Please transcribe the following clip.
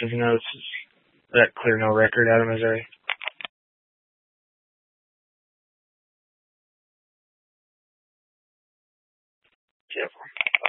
because this is that clear no record out of Missouri. Careful.